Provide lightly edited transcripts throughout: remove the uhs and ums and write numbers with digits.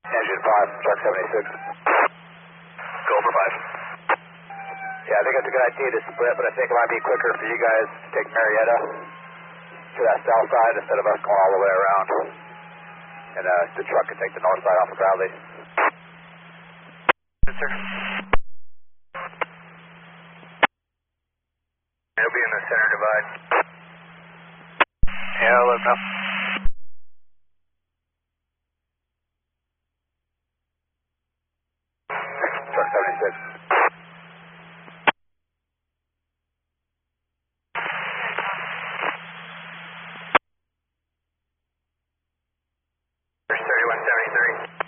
Engine 5, truck 76. Go over 5. Yeah, I think it's a good idea to split, but I think it might be quicker for you guys to take Marietta to that south side instead of us going all the way around. And the truck can take the north side off of Bradley. Yes, sir. It'll be in the center divide. Yeah, I'll let them know. Truck 76. There's 3173.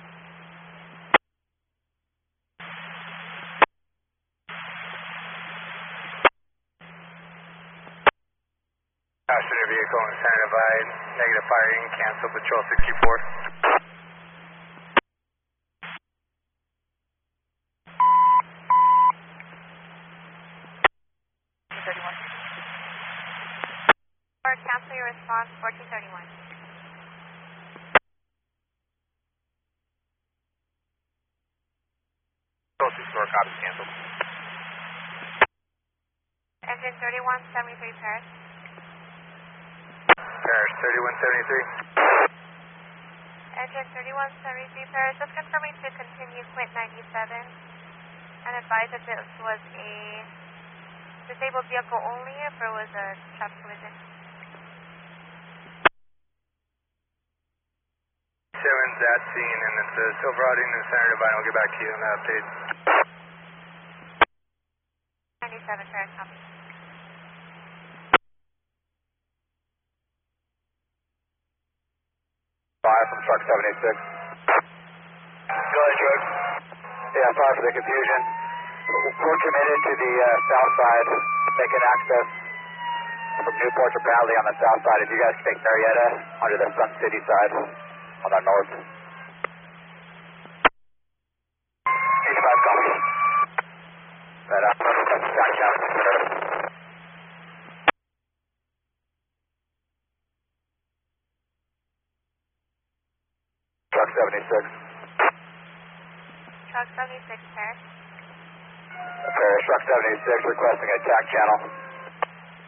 Passenger vehicle in the center divide. Negative firing. Cancel patrol 64. Cancel your response, 1431. Patrol 64, copy, canceled. Engine 3173 Paris. Paris 3173. Engine 3173 Paris, just confirming to continue Quint 97 and advise if this was a disabled vehicle only, if it was a truck collision. Simmons at scene, and it's a Silverado in the center divide. I'll get back to you on that update. 97 Paris, copy. Five from truck 76. Go ahead, George. Yeah, sorry for the confusion. We're committed to the south side, making access from Newport to Bradley on the south side. If you guys can take Marietta onto the Sun City side on the north. 85 copy. Right up. Truck 76. Truck 76 Paris. Paris, truck 76 requesting a attack channel.